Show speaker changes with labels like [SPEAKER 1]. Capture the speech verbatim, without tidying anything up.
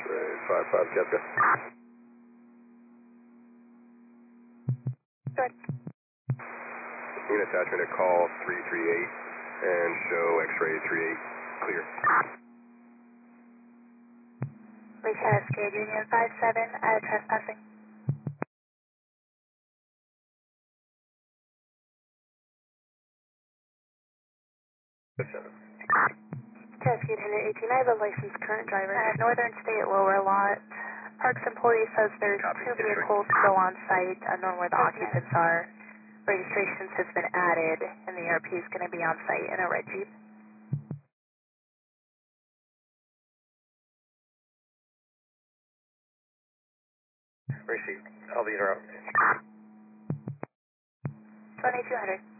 [SPEAKER 1] five five, Jessica.
[SPEAKER 2] Good.
[SPEAKER 1] Unit attachment to call three three eight and show X-ray three eight clear.
[SPEAKER 2] We Cascade Union five seven, uh, trespassing.
[SPEAKER 1] seven.
[SPEAKER 2] Cascade Union eighteen, I have a licensed current driver. Uh, Northern State Lower Lot. Parks employee says there's
[SPEAKER 1] Copy,
[SPEAKER 2] two
[SPEAKER 1] district.
[SPEAKER 2] vehicles still on site, unknown where the occupants are. Registrations has been added, and the E R P is going to be on site in a red Jeep.
[SPEAKER 1] Receive. I'll lead her out.
[SPEAKER 2] twenty-two hundred.